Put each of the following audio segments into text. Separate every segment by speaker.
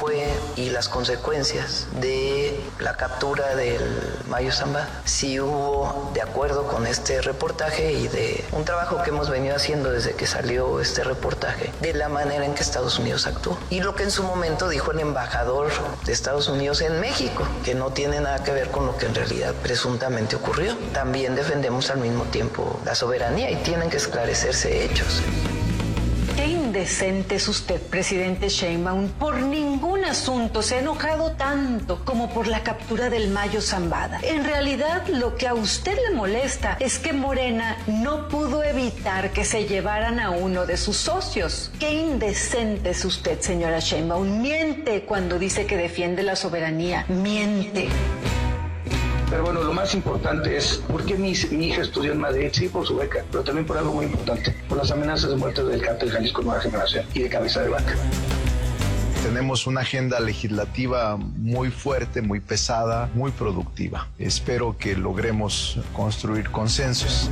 Speaker 1: fue y las consecuencias de la captura del Mayo Zambada. Sí hubo, de acuerdo con este reportaje y de un trabajo que hemos venido haciendo desde que salió este reportaje, de la manera en que Estados Unidos actuó. Y lo que en su momento dijo el embajador de Estados Unidos en México, que no tiene nada que ver con lo que en realidad presuntamente ocurrió. También defendemos al mismo tiempo la soberanía y tienen que esclarecerse hechos.
Speaker 2: Qué indecente es usted, presidente Sheinbaum. Por ningún asunto se ha enojado tanto como por la captura del Mayo Zambada. En realidad, lo que a usted le molesta es que Morena no pudo evitar que se llevaran a uno de sus socios. Qué indecente es usted, señora Sheinbaum. Miente cuando dice que defiende la soberanía. Miente.
Speaker 3: Pero bueno, lo más importante es por qué mi hija estudió en Madrid, sí, por su beca, pero también por algo muy importante, por las amenazas de muerte del cártel Jalisco Nueva Generación y de Cabeza de Vaca.
Speaker 4: Tenemos una agenda legislativa muy fuerte, muy pesada, muy productiva. Espero que logremos construir consensos.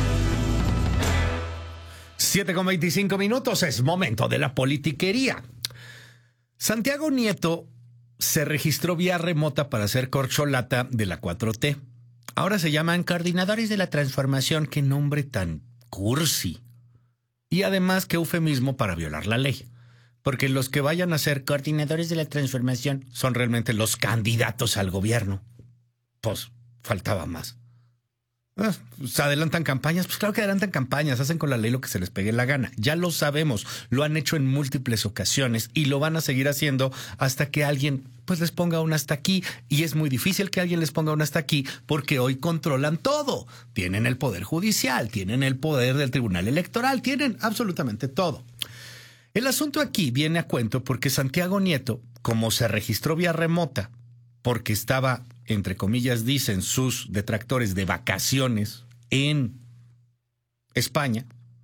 Speaker 5: 7:25, es momento de la politiquería. Santiago Nieto se registró vía remota para ser corcholata de la 4T. Ahora se llaman coordinadores de la transformación. Qué nombre tan cursi. Y además, qué eufemismo para violar la ley. Porque los que vayan a ser coordinadores de la transformación son realmente los candidatos al gobierno. Pues, faltaba más. ¿Se adelantan campañas? Pues claro que adelantan campañas, hacen con la ley lo que se les pegue la gana. Ya lo sabemos, lo han hecho en múltiples ocasiones y lo van a seguir haciendo hasta que alguien pues les ponga un hasta aquí. Y es muy difícil que alguien les ponga un hasta aquí porque hoy controlan todo. Tienen el poder judicial, tienen el poder del Tribunal Electoral, tienen absolutamente todo. El asunto aquí viene a cuento porque Santiago Nieto, como se registró vía remota, porque estaba, entre comillas, dicen sus detractores, de vacaciones en España,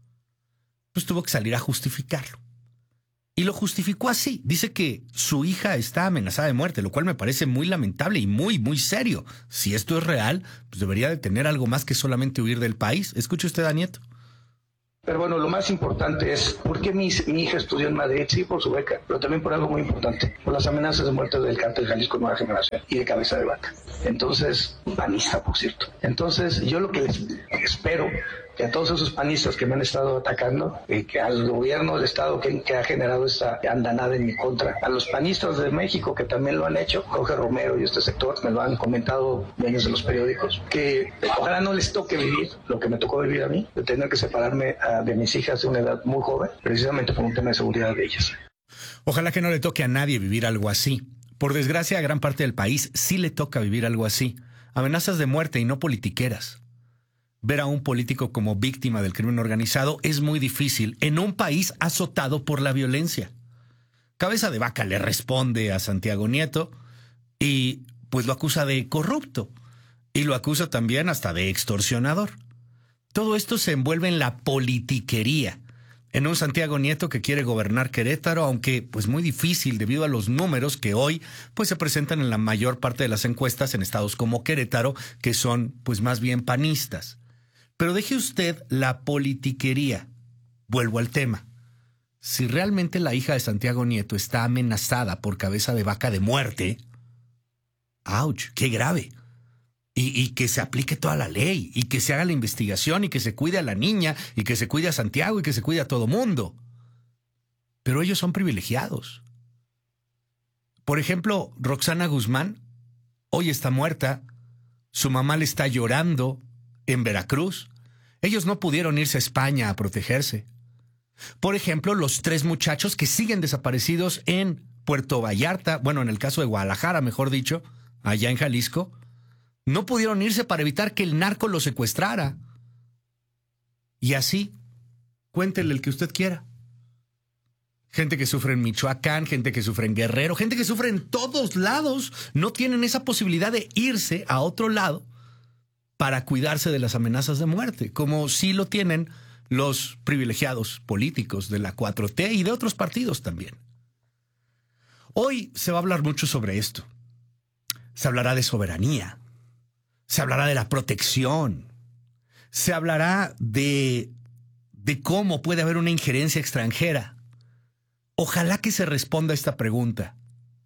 Speaker 5: pues tuvo que salir a justificarlo. Y lo justificó así. Dice que su hija está amenazada de muerte, lo cual me parece muy lamentable y muy, muy serio. Si esto es real, pues debería de tener algo más que solamente huir del país. Escuche usted a Nieto.
Speaker 3: Pero bueno, lo más importante es por qué mi hija estudió en Madrid, sí, por su beca, pero también por algo muy importante, por las amenazas de muerte del cártel Jalisco Nueva Generación y de Cabeza de Vaca. Entonces, panista, por cierto. Entonces, yo lo que les espero que a todos esos panistas que me han estado atacando, que al gobierno del Estado que ha generado esta andanada en mi contra, a los panistas de México que también lo han hecho, Jorge Romero y este sector, me lo han comentado dueños de los periódicos, que ojalá no les toque vivir lo que me tocó vivir a mí, de tener que separarme de mis hijas de una edad muy joven, precisamente por un tema de seguridad de ellas.
Speaker 5: Ojalá que no le toque a nadie vivir algo así. Por desgracia, a gran parte del país sí le toca vivir algo así. Amenazas de muerte y no politiqueras. Ver a un político como víctima del crimen organizado es muy difícil en un país azotado por la violencia. Cabeza de Vaca le responde a Santiago Nieto y pues lo acusa de corrupto y lo acusa también hasta de extorsionador. Todo esto se envuelve en la politiquería, en un Santiago Nieto que quiere gobernar Querétaro, aunque pues muy difícil debido a los números que hoy pues se presentan en la mayor parte de las encuestas en estados como Querétaro, que son pues más bien panistas. Pero deje usted la politiquería. Vuelvo al tema. Si realmente la hija de Santiago Nieto está amenazada por Cabeza de Vaca de muerte, ¡ouch! ¡Qué grave! Y que se aplique toda la ley, y que se haga la investigación, y que se cuide a la niña, y que se cuide a Santiago, y que se cuide a todo mundo. Pero ellos son privilegiados. Por ejemplo, Roxana Guzmán hoy está muerta, su mamá le está llorando en Veracruz. Ellos no pudieron irse a España a protegerse. Por ejemplo, los 3 muchachos que siguen desaparecidos en Puerto Vallarta, bueno, en el caso de Guadalajara, mejor dicho, allá en Jalisco, no pudieron irse para evitar que el narco los secuestrara. Y así, cuéntele el que usted quiera. Gente que sufre en Michoacán, gente que sufre en Guerrero, gente que sufre en todos lados, no tienen esa posibilidad de irse a otro lado para cuidarse de las amenazas de muerte, como sí lo tienen los privilegiados políticos de la 4T y de otros partidos también. Hoy se va a hablar mucho sobre esto. Se hablará de soberanía, se hablará de la protección, se hablará de cómo puede haber una injerencia extranjera. Ojalá que se responda a esta pregunta.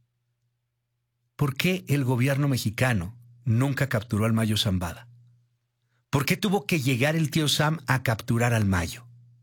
Speaker 5: ¿por qué el gobierno mexicano nunca capturó al Mayo Zambada? ¿Por qué tuvo que llegar el tío Sam a capturar al Mayo?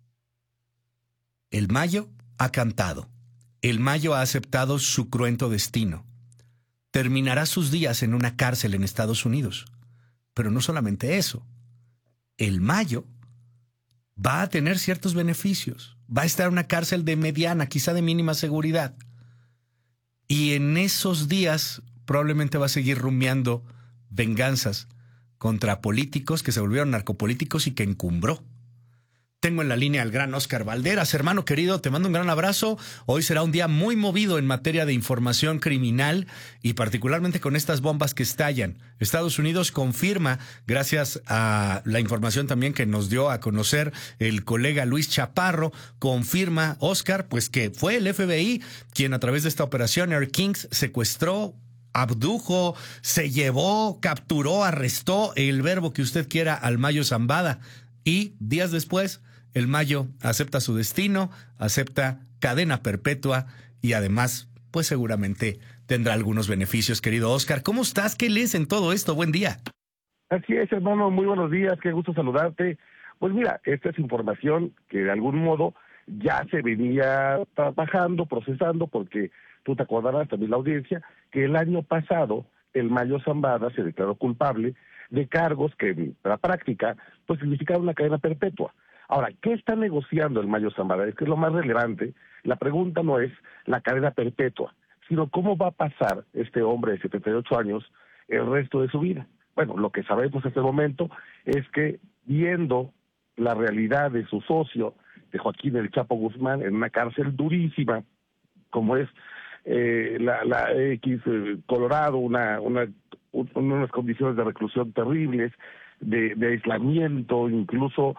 Speaker 5: El Mayo ha cantado. El Mayo ha aceptado su cruento destino. Terminará sus días en una cárcel en Estados Unidos. Pero no solamente eso. El Mayo va a tener ciertos beneficios. Va a estar en una cárcel de mediana, quizá de mínima seguridad. Y en esos días probablemente va a seguir rumiando venganzas contra políticos que se volvieron narcopolíticos y que encumbró. Tengo en la línea al gran Óscar Valderas. Hermano querido, te mando un gran abrazo. Hoy será un día muy movido en materia de información criminal y particularmente con estas bombas que estallan. Estados Unidos confirma, gracias a la información también que nos dio a conocer el colega Luis Chaparro, confirma, Óscar, pues que fue el FBI quien a través de esta operación Air Kings secuestró, abdujo, se llevó, capturó, arrestó, el verbo que usted quiera, al Mayo Zambada. Y días después, el Mayo acepta su destino, acepta cadena perpetua y además, pues seguramente tendrá algunos beneficios, querido Óscar. ¿Cómo estás? ¿Qué lees en todo esto? Buen día.
Speaker 6: Así es, hermano. Muy buenos días. Qué gusto saludarte. Pues mira, esta es información que de algún modo ya se venía trabajando, procesando, porque tú te acordarás también la audiencia, que el año pasado el Mayo Zambada se declaró culpable de cargos que en la práctica pues significaban una cadena perpetua. Ahora, ¿qué está negociando el Mayo Zambada? Es que es lo más relevante. La pregunta no es la cadena perpetua, sino cómo va a pasar este hombre de 78 años el resto de su vida. Bueno, lo que sabemos hasta el momento es que, viendo la realidad de su socio, de Joaquín El Chapo Guzmán, en una cárcel durísima, como es la X Colorado, unas condiciones de reclusión terribles, de aislamiento, incluso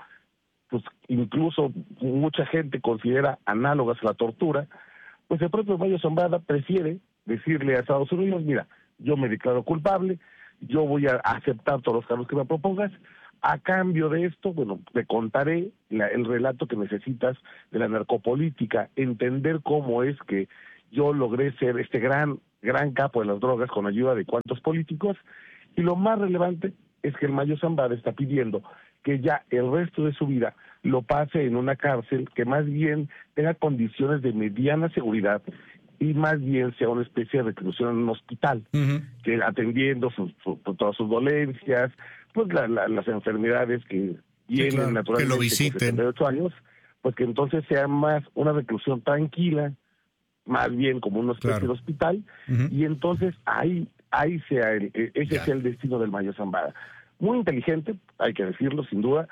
Speaker 6: mucha gente considera análogas a la tortura, pues el propio Mayo Zambada prefiere decirle a Estados Unidos: mira, yo me declaro culpable, yo voy a aceptar todos los cargos que me propongas, a cambio de esto, bueno, te contaré el relato que necesitas de la narcopolítica, entender cómo es que yo logré ser este gran capo de las drogas con ayuda de cuantos políticos, y lo más relevante es que el Mayo Zambada está pidiendo que ya el resto de su vida lo pase en una cárcel que más bien tenga condiciones de mediana seguridad y más bien sea una especie de reclusión en un hospital, que atendiendo todas sus dolencias, pues las enfermedades que vienen naturalmente
Speaker 5: que lo visiten.
Speaker 6: Con 78 años, pues que entonces sea más una reclusión tranquila, más bien como una especie de hospital, y entonces ahí sea ese es el destino del Mayo Zambada. Muy inteligente, hay que decirlo, sin duda,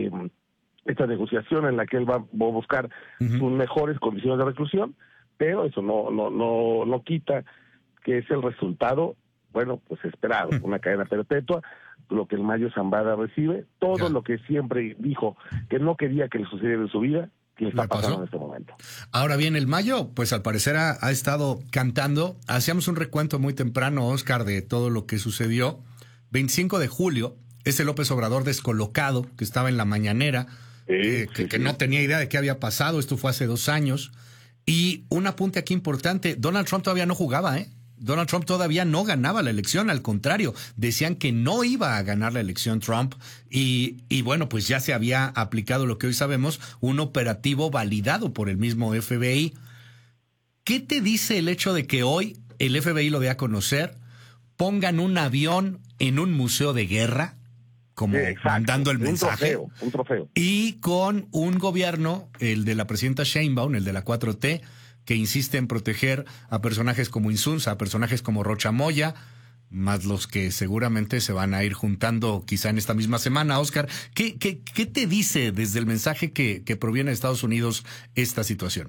Speaker 6: esta negociación en la que él va a buscar sus mejores condiciones de reclusión, pero eso no quita que es el resultado, bueno, pues esperado, una cadena perpetua, lo que el Mayo Zambada recibe, todo lo que siempre dijo que no quería que le sucediera en su vida, que le está pasando en este momento.
Speaker 5: Ahora bien, el Mayo, pues al parecer ha estado cantando. Hacíamos un recuento muy temprano, Óscar, de todo lo que sucedió. 25 de julio, ese López Obrador descolocado, que estaba en la mañanera, que no tenía idea de qué había pasado. Esto fue hace 2 años. Y un apunte aquí importante, Donald Trump todavía no jugaba, Donald Trump todavía no ganaba la elección, al contrario, decían que no iba a ganar la elección Trump y bueno, pues ya se había aplicado lo que hoy sabemos, un operativo validado por el mismo FBI. ¿Qué te dice el hecho de que hoy el FBI lo dé a conocer, pongan un avión en un museo de guerra, como mandando el mensaje,
Speaker 6: un trofeo,
Speaker 5: y con un gobierno, el de la presidenta Sheinbaum, el de la 4T, que insiste en proteger a personajes como Insunza, a personajes como Rocha Moya, más los que seguramente se van a ir juntando quizá en esta misma semana? Óscar, ¿qué te dice desde el mensaje que proviene de Estados Unidos esta situación?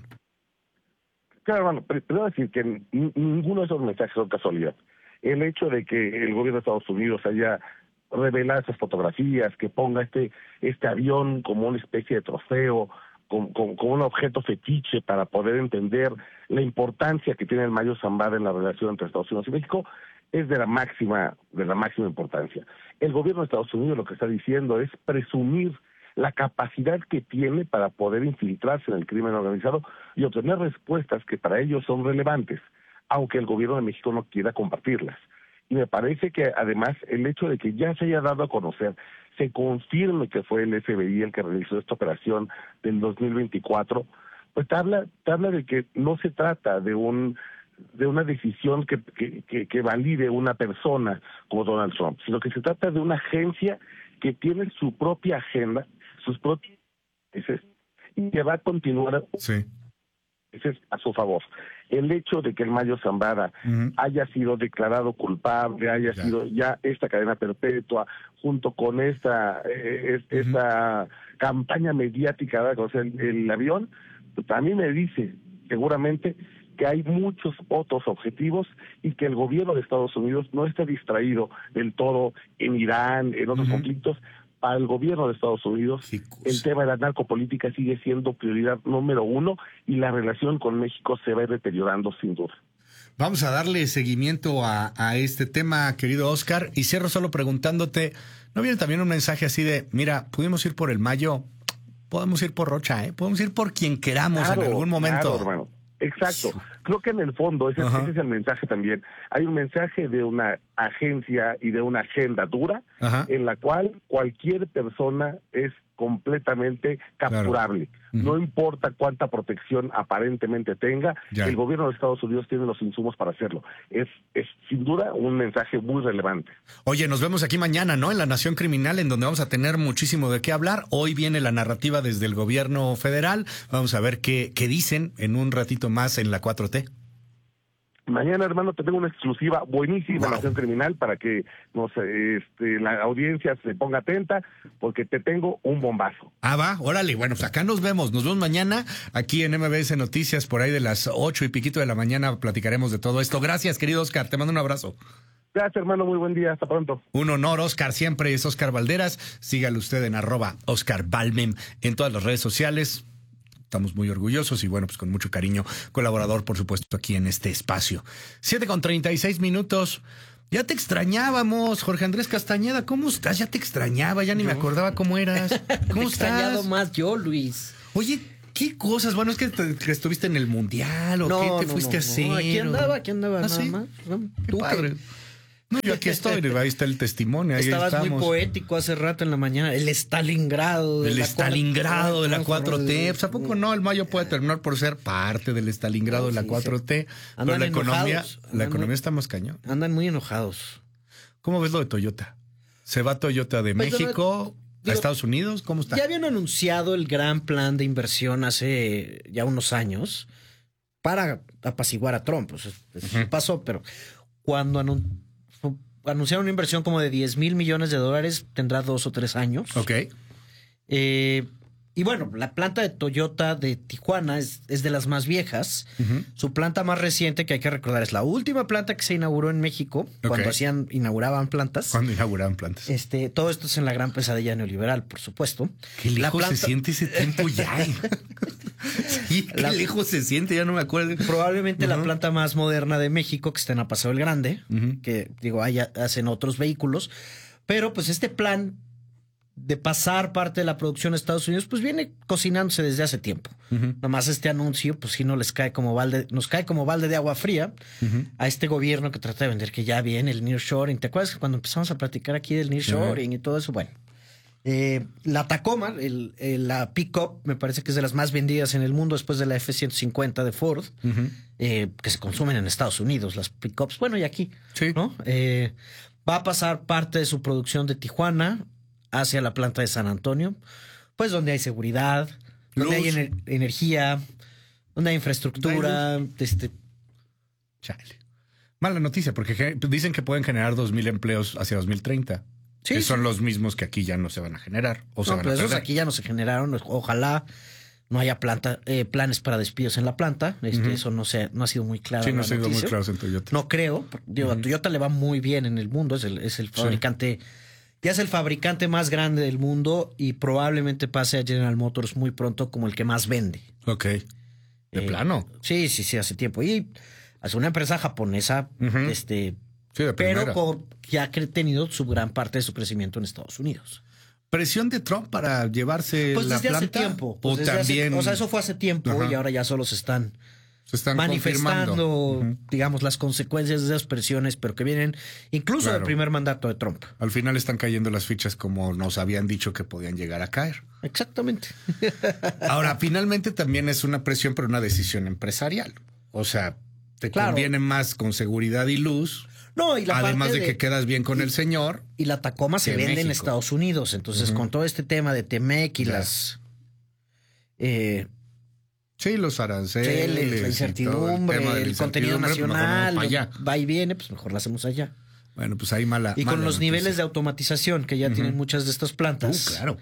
Speaker 6: Claro, hermano, primero decir que ninguno de esos mensajes son casualidad. El hecho de que el gobierno de Estados Unidos haya revelado esas fotografías, que ponga este avión como una especie de trofeo, como un objeto fetiche para poder entender la importancia que tiene el Mayo Zambada en la relación entre Estados Unidos y México, es de la máxima importancia. El gobierno de Estados Unidos lo que está diciendo es presumir la capacidad que tiene para poder infiltrarse en el crimen organizado y obtener respuestas que para ellos son relevantes. aunque el gobierno de México no quiera compartirlas. Y me parece que además el hecho de que ya se haya dado a conocer, se confirme que fue el FBI el que realizó esta operación del 2024, pues te habla de que no se trata de una decisión que valide una persona como Donald Trump, sino que se trata de una agencia que tiene su propia agenda, sus propios intereses, y que va a continuar a su favor. El hecho de que el Mayo Zambada haya sido declarado culpable, haya sido ya esta cadena perpetua, junto con esta campaña mediática, ¿verdad? O sea, el avión, pues a mí me dice seguramente que hay muchos otros objetivos y que el gobierno de Estados Unidos no está distraído del todo en Irán, en otros conflictos. Para el gobierno de Estados Unidos, el tema de la narcopolítica sigue siendo prioridad número 1 y la relación con México se va a ir deteriorando sin duda.
Speaker 5: Vamos a darle seguimiento a este tema, querido Oscar, y cierro solo preguntándote, ¿no viene también un mensaje así de, mira, pudimos ir por el Mayo, podemos ir por Rocha, podemos ir por quien queramos en algún momento?
Speaker 6: Claro, hermano. Exacto. Creo que en el fondo ese es el mensaje también. Hay un mensaje de una agencia y de una agenda dura en la cual cualquier persona es completamente capturable. Claro. No importa cuánta protección aparentemente tenga, el gobierno de Estados Unidos tiene los insumos para hacerlo. Es sin duda un mensaje muy relevante.
Speaker 5: Oye, nos vemos aquí mañana, ¿no? En La Nación Criminal, en donde vamos a tener muchísimo de qué hablar. Hoy viene la narrativa desde el gobierno federal. Vamos a ver qué dicen en un ratito más en la 4T.
Speaker 6: Mañana, hermano, te tengo una exclusiva buenísima en Nación Criminal para que la audiencia se ponga atenta, porque te tengo un bombazo.
Speaker 5: Va, órale. Bueno, pues acá nos vemos mañana aquí en MBS Noticias, por ahí de las 8 y piquito de la mañana platicaremos de todo esto. Gracias, querido Oscar, te mando un abrazo.
Speaker 6: Gracias, hermano, muy buen día, hasta pronto.
Speaker 5: Un honor, Oscar, siempre es Oscar Valderas. Sígalo usted en @OscarValmem en todas las redes sociales. Estamos muy orgullosos y bueno, pues con mucho cariño, colaborador, por supuesto, aquí en este espacio. 7:36. Ya te extrañábamos, Jorge Andrés Castañeda. ¿Cómo estás? Ya te extrañaba, ya ni me acordaba cómo eras. ¿Cómo estás?
Speaker 7: Extrañado más yo, Luis.
Speaker 5: Oye, ¿qué cosas? Bueno, es que estuviste en el Mundial o qué te fuiste a hacer.
Speaker 7: Aquí andaba nada
Speaker 5: ¿sí?
Speaker 7: más.
Speaker 5: Qué padre. No, yo aquí estoy, ahí está el testimonio.
Speaker 7: Estabas muy poético hace rato en la mañana. El Stalingrado de la
Speaker 5: 4T. Pues, ¿a poco no? El Mayo puede terminar por ser parte del Stalingrado de la 4T. Pero la economía está más cañón.
Speaker 7: Andan muy enojados.
Speaker 5: ¿Cómo ves lo de Toyota? ¿Se va Toyota de México a Estados Unidos? ¿Cómo está?
Speaker 7: Ya habían anunciado el gran plan de inversión hace ya unos años para apaciguar a Trump. Pues, pasó, pero cuando anunciaron una inversión como de $10,000 millones, tendrá 2 o 3 años.
Speaker 5: Ok.
Speaker 7: Y bueno, la planta de Toyota de Tijuana es de las más viejas. Su planta más reciente, que hay que recordar, es la última planta que se inauguró en México, cuando inauguraban plantas.
Speaker 5: Cuando inauguraban plantas.
Speaker 7: Todo esto es en la gran pesadilla neoliberal, por supuesto.
Speaker 5: Qué lejos se siente ese tiempo ya. Sí, qué lejos se siente, ya no me acuerdo.
Speaker 7: Probablemente la planta más moderna de México, que está en Paseo el Grande, que hacen otros vehículos. Pero pues este plan de pasar parte de la producción a Estados Unidos, pues viene cocinándose desde hace tiempo. Nomás este anuncio, pues sí nos cae como balde de agua fría a este gobierno que trata de vender que ya viene el nearshoring. ¿Te acuerdas que cuando empezamos a platicar aquí del nearshoring y todo eso? Bueno, la Tacoma, la pick-up, me parece que es de las más vendidas en el mundo después de la F-150 de Ford, que se consumen en Estados Unidos, las pick-ups. Bueno, y aquí, ¿no? Va a pasar parte de su producción de Tijuana hacia la planta de San Antonio, pues donde hay seguridad, donde hay energía, donde hay infraestructura.
Speaker 5: Chale. Mala noticia, porque dicen que pueden generar 2,000 empleos hacia 2030. Sí, que son los mismos que aquí ya no se van a generar.
Speaker 7: Pero esos aquí ya no se generaron. Ojalá no haya planes para despidos en la planta. Eso no ha sido muy claro.
Speaker 5: Sí, no ha sido muy claro en Toyota.
Speaker 7: No creo. A Toyota le va muy bien en el mundo. Es el fabricante... Ya es el fabricante más grande del mundo y probablemente pase a General Motors muy pronto como el que más vende.
Speaker 5: Ok. ¿De plano?
Speaker 7: Sí, hace tiempo. Y es una empresa japonesa, pero que ha tenido su gran parte de su crecimiento en Estados Unidos.
Speaker 5: ¿Presión de Trump para llevarse la planta?
Speaker 7: Hace tiempo. Eso fue hace tiempo y ahora ya solo se están
Speaker 5: Se están
Speaker 7: manifestando, digamos, las consecuencias de esas presiones, pero que vienen incluso del primer mandato de Trump.
Speaker 5: Al final están cayendo las fichas como nos habían dicho que podían llegar a caer.
Speaker 7: Exactamente.
Speaker 5: Ahora, finalmente también es una presión, pero una decisión empresarial. O sea, te conviene más con seguridad y luz.
Speaker 7: No, y la
Speaker 5: además
Speaker 7: parte
Speaker 5: de que quedas bien con el señor.
Speaker 7: Y la Tacoma se vende en Estados Unidos. Entonces, con todo este tema de Temec y las...
Speaker 5: sí, los aranceles,
Speaker 7: la incertidumbre, el contenido nacional, va y viene, pues mejor lo hacemos allá.
Speaker 5: Bueno, pues ahí mala.
Speaker 7: Y con los
Speaker 5: noticia.
Speaker 7: Niveles de automatización que ya tienen muchas de estas plantas.
Speaker 5: Claro.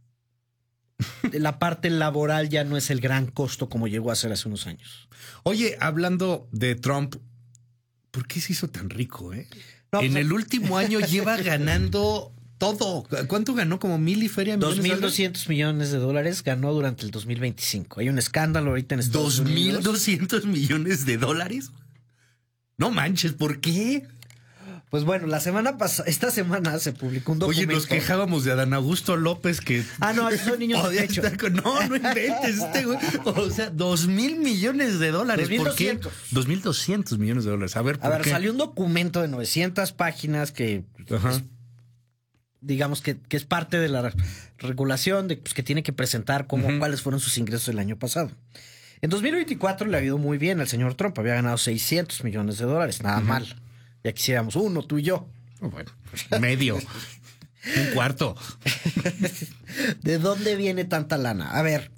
Speaker 7: La parte laboral ya no es el gran costo como llegó a ser hace unos años.
Speaker 5: Oye, hablando de Trump, ¿por qué se hizo tan rico,
Speaker 7: No,
Speaker 5: en
Speaker 7: pues,
Speaker 5: el último año lleva ganando todo. ¿Cuánto ganó? ¿Como 1,000 y feria?
Speaker 7: 2.200 millones de dólares ganó durante el 2025. Hay un escándalo ahorita en Estados Unidos.
Speaker 5: ¿2.200 millones de dólares? No manches, ¿por qué?
Speaker 7: Pues bueno, esta semana se publicó un documento.
Speaker 5: Oye, nos quejábamos de Adán Augusto López que...
Speaker 7: no, son niños de hecho.
Speaker 5: No inventes güey. O sea, 2,000 millones de dólares.
Speaker 7: 2,200.
Speaker 5: ¿Por qué? 2,200 millones de dólares. A ver, ¿por qué?
Speaker 7: Salió un documento de 900 páginas que... digamos que es parte de la regulación de que tiene que presentar cuáles fueron sus ingresos el año pasado. En 2024 le ha ido muy bien al señor Trump. Había ganado 600 millones de dólares. Nada mal. Ya quisiéramos uno, tú y yo.
Speaker 5: Bueno, medio. Un cuarto.
Speaker 7: ¿De dónde viene tanta lana? A ver,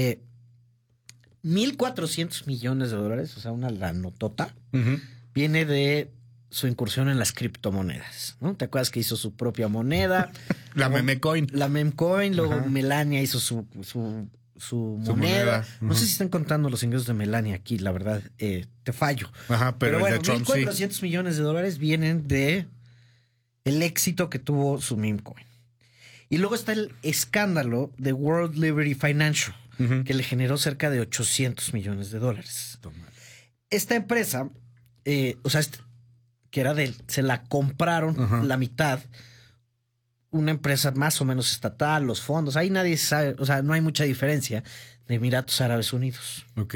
Speaker 7: 1.400 millones de dólares, o sea, una lanotota, viene de su incursión en las criptomonedas, ¿no? ¿Te acuerdas que hizo su propia moneda?
Speaker 5: La memecoin.
Speaker 7: La memecoin, luego Melania hizo su moneda. No sé si están contando los ingresos de Melania aquí, la verdad, te fallo.
Speaker 5: Pero
Speaker 7: bueno,
Speaker 5: el de Trump
Speaker 7: 1.400 millones de dólares vienen de el éxito que tuvo su memecoin. Y luego está el escándalo de World Liberty Financial, que le generó cerca de 800 millones de dólares. Esta empresa, que era de él, se la compraron la mitad, una empresa más o menos estatal, los fondos, ahí nadie sabe, o sea, no hay mucha diferencia, de Emiratos Árabes Unidos.
Speaker 5: Ok.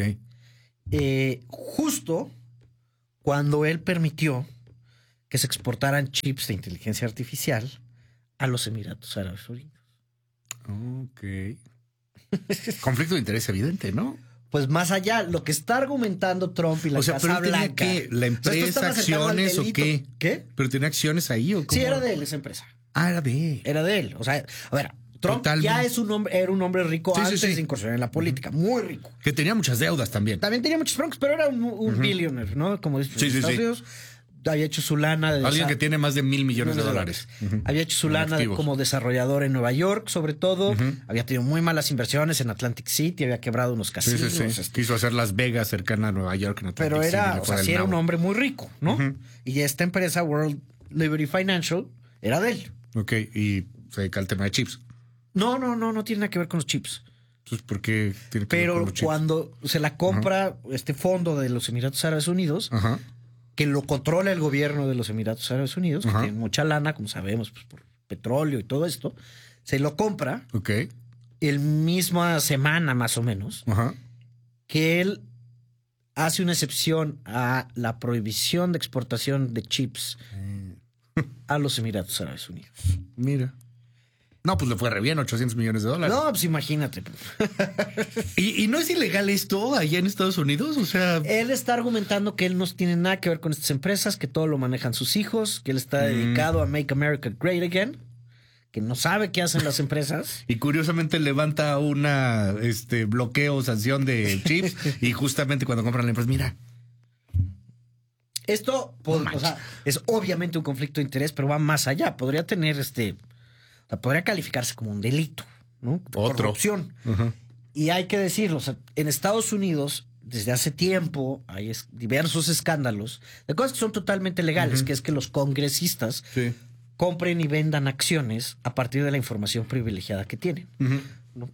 Speaker 7: Justo cuando él permitió que se exportaran chips de inteligencia artificial a los Emiratos Árabes Unidos.
Speaker 5: Ok. Conflicto de interés evidente, ¿no?
Speaker 7: Pues más allá, lo que está argumentando Trump y la Casa Blanca.
Speaker 5: ¿Qué? ¿La empresa, acciones o qué?
Speaker 7: ¿Qué?
Speaker 5: ¿Pero tiene acciones ahí o cómo?
Speaker 7: Sí, era de él esa empresa.
Speaker 5: Era de él.
Speaker 7: Era de él. O sea, a ver, Trump
Speaker 5: Totalmente.
Speaker 7: ya era un hombre rico antes de incursionar en la política. Muy rico.
Speaker 5: Que tenía muchas deudas también.
Speaker 7: También tenía muchos broncos, pero era un billionaire, ¿no? Como dicen en Estados Unidos. Había hecho su lana.
Speaker 5: Alguien que tiene más de 1,000 millones de dólares.
Speaker 7: Había hecho su lana como desarrollador en Nueva York, sobre todo. Había tenido muy malas inversiones en Atlantic City, había quebrado unos casinos.
Speaker 5: Quiso hacer Las Vegas cercana a Nueva York. En
Speaker 7: pero sí era un hombre muy rico, ¿no? Y esta empresa, World Liberty Financial, era de él.
Speaker 5: Ok, y se dedica al tema de chips.
Speaker 7: No tiene nada que ver con los chips.
Speaker 5: Entonces, ¿por qué tiene que ver con los chips?
Speaker 7: Pero cuando se la compra este fondo de los Emiratos Árabes Unidos, que lo controla el gobierno de los Emiratos Árabes Unidos, que tiene mucha lana, como sabemos, pues, por petróleo y todo esto, se lo compra el misma semana más o menos, que él hace una excepción a la prohibición de exportación de chips a los Emiratos Árabes Unidos.
Speaker 5: Mira. No, pues le fue re bien, 800 millones de dólares.
Speaker 7: No, pues imagínate.
Speaker 5: ¿Y no es ilegal esto allá en Estados Unidos? O sea...
Speaker 7: Él está argumentando que él no tiene nada que ver con estas empresas, que todo lo manejan sus hijos, que él está dedicado a Make America Great Again, que no sabe qué hacen las empresas.
Speaker 5: Y curiosamente levanta una bloqueo, sanción de chips y justamente cuando compran la empresa, mira...
Speaker 7: Esto es obviamente un conflicto de interés, pero va más allá. Podría tener podría calificarse como un delito, ¿no? Corrupción. Y hay que decirlo, en Estados Unidos, desde hace tiempo, hay diversos escándalos de cosas que son totalmente legales, que es que los congresistas compren y vendan acciones a partir de la información privilegiada que tienen. ¿No?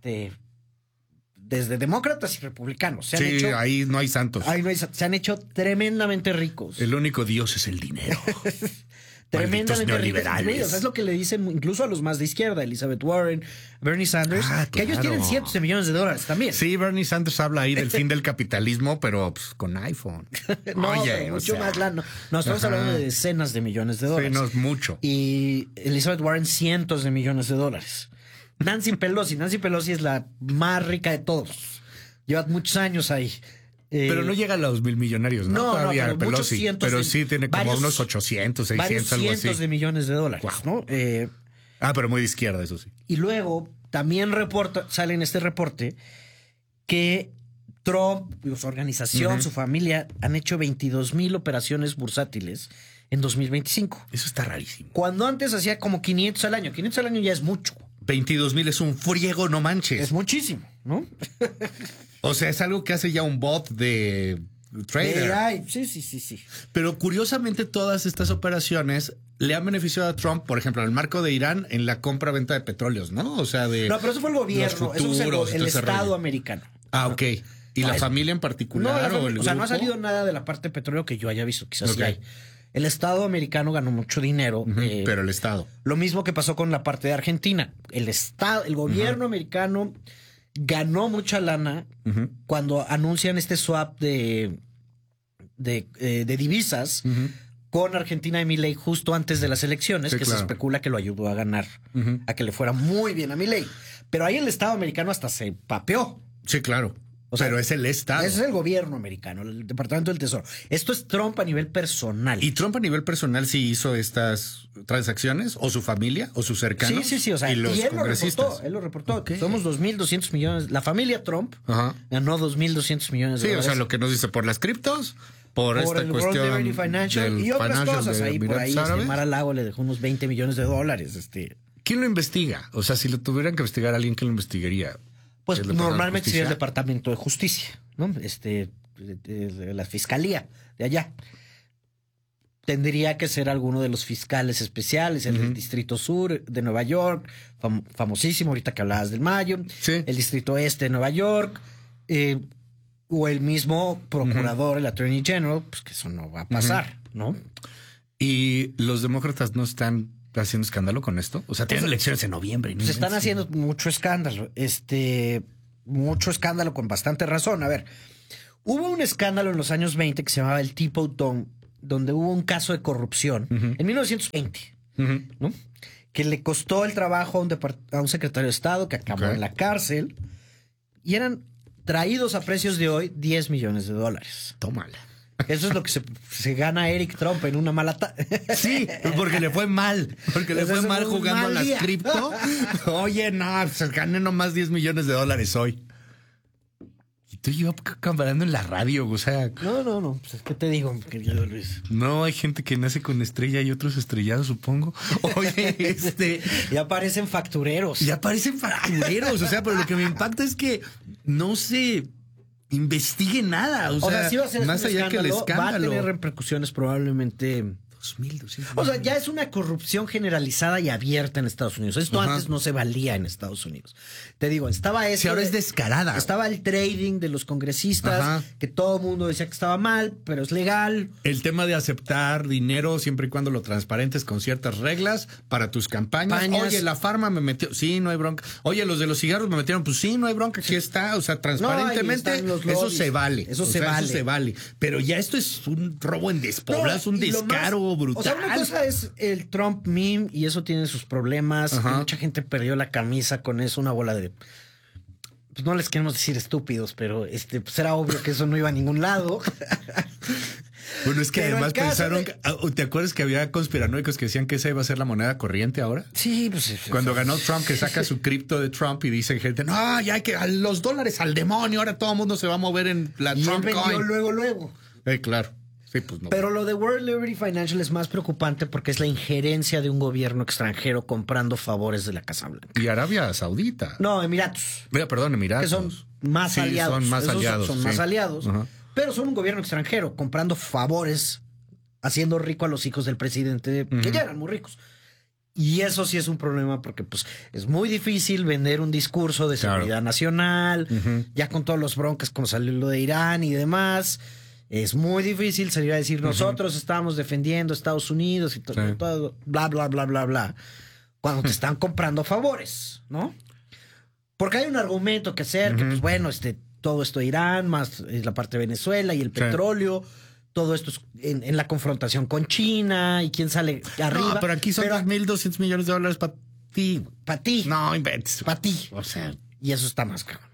Speaker 7: Desde demócratas y republicanos.
Speaker 5: Ahí no hay santos.
Speaker 7: Se han hecho tremendamente ricos.
Speaker 5: El único Dios es el dinero.
Speaker 7: tremendamente
Speaker 5: neoliberales.
Speaker 7: ricos. O sea, es lo que le dicen incluso a los más de izquierda, Elizabeth Warren, Bernie Sanders, que ellos tienen cientos de millones de dólares también.
Speaker 5: Sí, Bernie Sanders habla ahí del fin del capitalismo, pero pues, con iPhone.
Speaker 7: No,
Speaker 5: Oye,
Speaker 7: mucho más lana. No, estamos hablando de decenas de millones de dólares.
Speaker 5: Sí, no es mucho.
Speaker 7: Y Elizabeth Warren, cientos de millones de dólares. Nancy Pelosi es la más rica de todos. Lleva muchos años ahí.
Speaker 5: Pero no llega a los 1,000 millonarios, ¿no? Todavía
Speaker 7: pero
Speaker 5: Pelosi. Pero sí tiene como unos 800, 600, algo así.
Speaker 7: Cientos de millones de dólares, ¿no?
Speaker 5: Pero muy de izquierda, eso sí.
Speaker 7: Y luego también sale en este reporte que Trump, su organización, su familia, han hecho 22,000 operaciones bursátiles en 2025.
Speaker 5: Eso está rarísimo.
Speaker 7: Cuando antes hacía como 500 al año. 500 al año ya es mucho.
Speaker 5: 22,000 es un friego, no manches.
Speaker 7: Es muchísimo, ¿no?
Speaker 5: O sea, es algo que hace ya un bot de trader.
Speaker 7: AI. Sí.
Speaker 5: Pero curiosamente todas estas operaciones le han beneficiado a Trump, por ejemplo, en el marco de Irán, en la compra-venta de petróleos, ¿no? O sea, de...
Speaker 7: No, pero eso fue el gobierno, eso es el Estado americano.
Speaker 5: Ah, ok. ¿Y la familia en particular?
Speaker 7: No,
Speaker 5: o el
Speaker 7: sea,
Speaker 5: grupo?
Speaker 7: no ha salido nada de la parte de petróleo que yo haya visto, quizás sí
Speaker 5: Ok.
Speaker 7: hay. El Estado americano ganó mucho dinero.
Speaker 5: Pero el Estado.
Speaker 7: Lo mismo que pasó con la parte de Argentina. El gobierno americano ganó mucha lana cuando anuncian este swap de divisas con Argentina y Milei justo antes de las elecciones,
Speaker 5: Sí,
Speaker 7: que
Speaker 5: claro.
Speaker 7: se especula que lo ayudó a ganar, a que le fuera muy bien a Milei. Pero ahí el Estado americano hasta se papeó.
Speaker 5: Sí, claro.
Speaker 7: O sea,
Speaker 5: pero es el Estado.
Speaker 7: Ese es el gobierno americano, el Departamento del Tesoro. Esto es Trump a nivel personal.
Speaker 5: ¿Y Trump a nivel personal sí hizo estas transacciones? ¿O su familia? ¿O sus cercanos?
Speaker 7: Sí. O sea,
Speaker 5: y los congresistas.
Speaker 7: Él lo reportó.
Speaker 5: Ok.
Speaker 7: Somos 2,200 millones. La familia Trump
Speaker 5: Ajá.
Speaker 7: ganó 2,200 millones de
Speaker 5: Sí, o
Speaker 7: dólares.
Speaker 5: sea, lo que nos dice por las criptos, por esta
Speaker 7: el
Speaker 5: cuestión
Speaker 7: World Liberty Financial
Speaker 5: del
Speaker 7: y otras
Speaker 5: Financial
Speaker 7: cosas.
Speaker 5: de
Speaker 7: Ahí por ahí
Speaker 5: Emiratos Árabes.
Speaker 7: Mar-a-Lago le dejó unos 20 millones de dólares.
Speaker 5: ¿Quién lo investiga? O sea, si lo tuvieran que investigar a alguien, ¿quién lo investigaría?
Speaker 7: Pues
Speaker 5: ¿El Departamento de
Speaker 7: normalmente sería el
Speaker 5: Justicia?
Speaker 7: Departamento de Justicia, ¿no? De la Fiscalía de allá. Tendría que ser alguno de los fiscales especiales, el del Distrito Sur de Nueva York, famosísimo, ahorita que hablabas del Mayo,
Speaker 5: Sí.
Speaker 7: el Distrito Este de Nueva York, o el mismo procurador, el Attorney General, pues que eso no va a pasar, ¿no?
Speaker 5: ¿Y los demócratas no están haciendo escándalo con esto? O sea, tienen elecciones en noviembre. y no
Speaker 7: Se están
Speaker 5: inventen.
Speaker 7: haciendo mucho escándalo con bastante razón. A ver, hubo un escándalo en los años 20 que se llamaba el Tipo Dome, donde hubo un caso de corrupción en 1920, ¿no? Que le costó el trabajo a un secretario de Estado que acabó en la cárcel y eran traídos a precios de hoy 10 millones de dólares.
Speaker 5: Tómala.
Speaker 7: Eso es lo que se gana Eric Trump en una mala
Speaker 5: Sí, porque le fue mal. Porque le
Speaker 7: Ese
Speaker 5: fue
Speaker 7: es
Speaker 5: mal
Speaker 7: un
Speaker 5: jugando
Speaker 7: mal
Speaker 5: a las
Speaker 7: día.
Speaker 5: cripto. Oye, no, pues gané nomás 10 millones de dólares hoy. Y tú y yo camparando en la radio, o sea...
Speaker 7: No. Pues, ¿qué te digo, querido Luis?
Speaker 5: No, hay gente que nace con estrella y otros estrellados, supongo. Oye,
Speaker 7: Ya parecen factureros.
Speaker 5: ya parecen factureros. O sea, pero lo que me impacta es que no se investigue nada. O sea,
Speaker 7: sí va a ser
Speaker 5: más
Speaker 7: un
Speaker 5: allá que el
Speaker 7: va a
Speaker 5: escándalo.
Speaker 7: tener repercusiones probablemente.
Speaker 5: 2,200.
Speaker 7: O sea, ya es una corrupción generalizada y abierta en Estados Unidos. Esto antes no se valía en Estados Unidos. Te digo, estaba eso.
Speaker 5: Sí, ahora es descarada.
Speaker 7: Estaba el trading de los congresistas, que todo el mundo decía que estaba mal, pero es legal.
Speaker 5: El tema de aceptar dinero siempre y cuando lo transparentes con ciertas reglas para tus campañas. Oye, la farma me metió. Sí, no hay bronca. Oye, los de los cigarros me metieron. Pues sí, no hay bronca. Aquí está. O sea, transparentemente,
Speaker 7: ahí están los
Speaker 5: eso
Speaker 7: lobbies.
Speaker 5: se vale.
Speaker 7: Eso
Speaker 5: O
Speaker 7: se
Speaker 5: sea,
Speaker 7: vale.
Speaker 5: Eso se vale. Pero ya esto es un robo en despoblas, un
Speaker 7: Y lo
Speaker 5: descaro
Speaker 7: más-
Speaker 5: brutal.
Speaker 7: O sea, una cosa es el Trump meme y eso tiene sus problemas. Y mucha gente perdió la camisa con eso, una bola de... Pues no les queremos decir estúpidos, pero pues era obvio que eso no iba a ningún lado.
Speaker 5: Bueno, es que
Speaker 7: Pero
Speaker 5: además
Speaker 7: el caso
Speaker 5: pensaron...
Speaker 7: de-
Speaker 5: ¿Te acuerdas que había conspiranoicos que decían que esa iba a ser la moneda corriente ahora?
Speaker 7: Sí, pues...
Speaker 5: Cuando ganó Trump, que saca su cripto de Trump y dice gente, no, ya hay que a los dólares al demonio, ahora todo el mundo se va a mover en la
Speaker 7: Y él
Speaker 5: Trump
Speaker 7: vendió
Speaker 5: coin.
Speaker 7: luego.
Speaker 5: Claro. Sí, pues no.
Speaker 7: Pero lo de World Liberty Financial es más preocupante porque es la injerencia de un gobierno extranjero comprando favores de la Casa Blanca.
Speaker 5: Y Arabia Saudita.
Speaker 7: No, Emiratos.
Speaker 5: Mira, perdón, Emiratos.
Speaker 7: Que son más
Speaker 5: Sí,
Speaker 7: aliados.
Speaker 5: son más
Speaker 7: Esos
Speaker 5: aliados,
Speaker 7: Son
Speaker 5: sí.
Speaker 7: más aliados.
Speaker 5: Ajá.
Speaker 7: Pero son un gobierno extranjero comprando favores, haciendo rico a los hijos del presidente, que ya eran muy ricos. Y eso sí es un problema porque pues es muy difícil vender un discurso de seguridad nacional, ya con todos los broncas como salió lo de Irán y demás. Es muy difícil salir a decir, nosotros estábamos defendiendo a Estados Unidos y todo, bla, bla, bla, bla, bla, cuando te están comprando favores, ¿no? Porque hay un argumento que hacer, que pues bueno, todo esto de Irán, más la parte de Venezuela y el petróleo, todo esto es en la confrontación con China y quién sale arriba.
Speaker 5: No, pero aquí son $1,200 millones para ti.
Speaker 7: Para ti.
Speaker 5: No inventes.
Speaker 7: Para ti. O sea, y eso está más cabrón.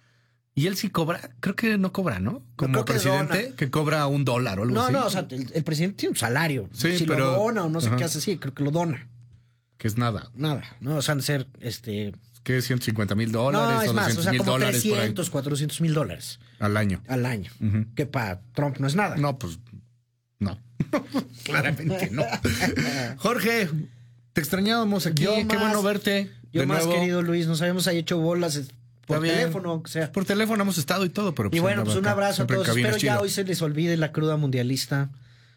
Speaker 5: Y él sí cobra, creo que no cobra, ¿no? Como presidente, que cobra $1 o algo así.
Speaker 7: No, o sea, el presidente tiene un salario.
Speaker 5: Sí,
Speaker 7: si
Speaker 5: pero
Speaker 7: lo dona o no sé qué hace, sí, creo que lo dona.
Speaker 5: Que es nada.
Speaker 7: Nada, ¿no? O sea, han de ser,
Speaker 5: ¿qué es $150,000
Speaker 7: no, es
Speaker 5: o
Speaker 7: más, o sea, como
Speaker 5: $200,000
Speaker 7: $300, $400,000
Speaker 5: al año.
Speaker 7: Al año. Que para Trump no es nada.
Speaker 5: No, pues, no. Claramente no. Jorge, te extrañábamos aquí. Qué bueno verte.
Speaker 7: Yo
Speaker 5: de
Speaker 7: más,
Speaker 5: nuevo.
Speaker 7: querido Luis, nos habíamos hecho bolas por teléfono, o sea.
Speaker 5: Por teléfono hemos estado y todo, pero
Speaker 7: y bueno, pues un abrazo a todos. Espero ya hoy se les olvide la cruda mundialista.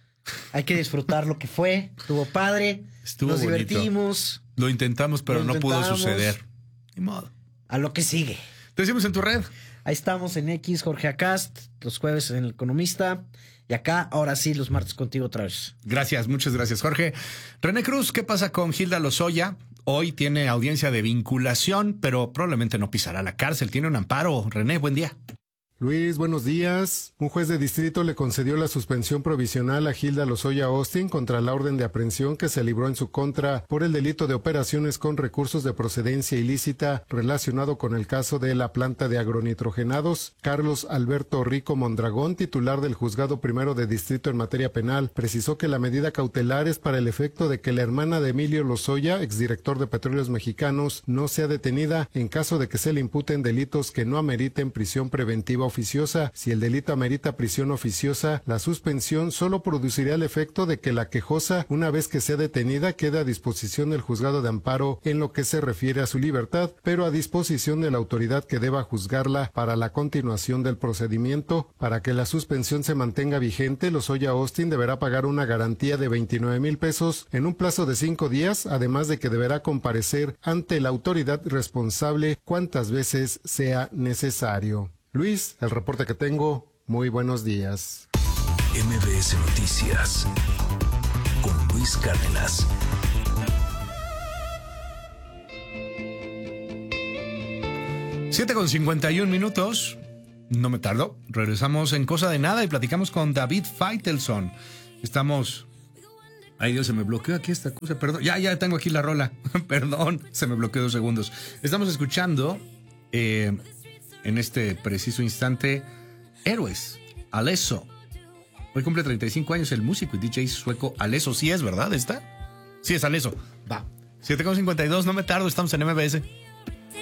Speaker 7: Hay que disfrutar lo que fue. Estuvo padre. Nos divertimos.
Speaker 5: Lo intentamos, pero no pudo suceder. Ni modo.
Speaker 7: A lo que sigue.
Speaker 5: Te decimos en tu red.
Speaker 7: Ahí estamos en X, Jorge Acast, los jueves en El Economista. Y acá, ahora sí, los martes contigo otra vez.
Speaker 5: Gracias, muchas gracias, Jorge. René Cruz, ¿qué pasa con Hilda Lozoya? Hoy tiene audiencia de vinculación, pero probablemente no pisará la cárcel. Tiene un amparo. René, buen día.
Speaker 8: Luis, buenos días. Un juez de distrito le concedió la suspensión provisional a Hilda Lozoya Austin contra la orden de aprehensión que se libró en su contra por el delito de operaciones con recursos de procedencia ilícita relacionado con el caso de la planta de agronitrogenados. Carlos Alberto Rico Mondragón, titular del Juzgado Primero de Distrito en materia penal, precisó que la medida cautelar es para el efecto de que la hermana de Emilio Lozoya, exdirector de Petróleos Mexicanos, no sea detenida en caso de que se le imputen delitos que no ameriten prisión preventiva oficiosa. Si el delito amerita prisión oficiosa, la suspensión solo producirá el efecto de que la quejosa, una vez que sea detenida, quede a disposición del juzgado de amparo en lo que se refiere a su libertad, pero a disposición de la autoridad que deba juzgarla para la continuación del procedimiento. Para que la suspensión se mantenga vigente, Lozoya Austin deberá pagar una garantía de 29,000 pesos en un plazo de 5 días, además de que deberá comparecer ante la autoridad responsable cuantas veces sea necesario. Luis, el reporte que tengo, muy buenos días.
Speaker 9: MBS Noticias con Luis Cárdenas.
Speaker 5: Siete con 51 minutos. No me tardo. Regresamos en Cosa de Nada y platicamos con David Feitelson. Estamos... Ay, Dios, se me bloqueó aquí esta cosa. Perdón, ya tengo aquí la rola. Perdón, se me bloqueó 2 segundos. Estamos escuchando... en este preciso instante, Héroes, Alesso. Hoy cumple 35 años el músico y DJ sueco Alesso. ¿Sí es verdad esta? Sí es Alesso. Va. 7:52, no me tardo, estamos en MBS.